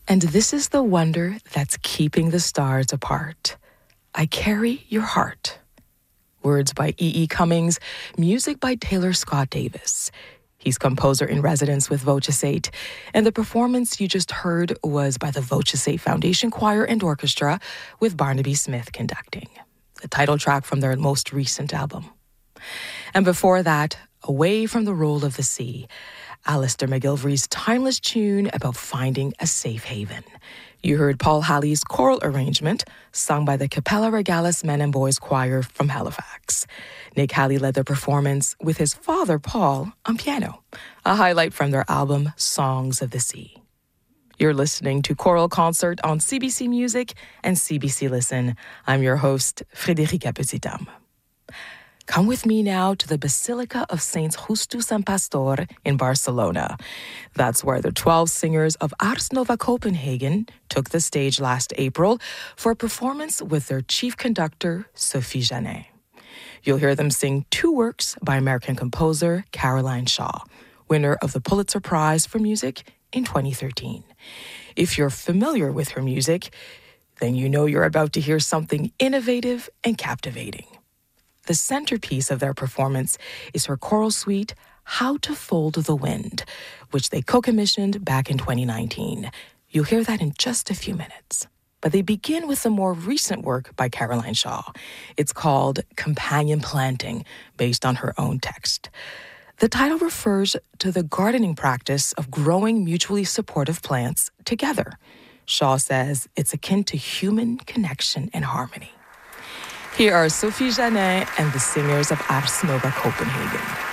And this is the wonder that's keeping the stars apart. I carry your heart. Words by E.E. Cummings, music by Taylor Scott Davis. He's composer in residence with Voces 8, and the performance you just heard was by the Voces 8 Foundation Choir and Orchestra with Barnaby Smith conducting. The title track from their most recent album. And before that, Away from the Roll of the Sea, Alistair McGilvery's timeless tune about finding a safe haven. You heard Paul Halley's choral arrangement, sung by the Capella Regalis Men and Boys Choir from Halifax. Nick Halley led the performance with his father, Paul, on piano, a highlight from their album, Songs of the Sea. You're listening to Choral Concert on CBC Music and CBC Listen. I'm your host, Frédérica Petit-Dame. Come with me now to the Basilica of Saints Justus and Pastor in Barcelona. That's where the 12 singers of Ars Nova Copenhagen took the stage last April for a performance with their chief conductor, Sophie Janet. You'll hear them sing two works by American composer Caroline Shaw, winner of the Pulitzer Prize for Music in 2013. If you're familiar with her music, then you know you're about to hear something innovative and captivating. The centerpiece of their performance is her choral suite, How to Fold the Wind, which they co-commissioned back in 2019. You'll hear that in just a few minutes. But they begin with a more recent work by Caroline Shaw. It's called Companion Planting, based on her own text. The title refers to the gardening practice of growing mutually supportive plants together. Shaw says it's akin to human connection and harmony. Here are Sophie Janet and the singers of Ars Nova Copenhagen.